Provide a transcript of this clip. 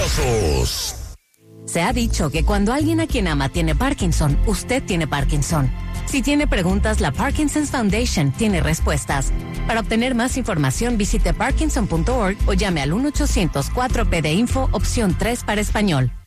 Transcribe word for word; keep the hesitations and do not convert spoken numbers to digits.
famosos. Se ha dicho que cuando alguien a quien ama tiene Parkinson, usted tiene Parkinson. Si tiene preguntas, la Parkinson's Foundation tiene respuestas. Para obtener más información, visite parkinson punto org o llame al uno ochocientos cuatro P D Info, opción tres para español.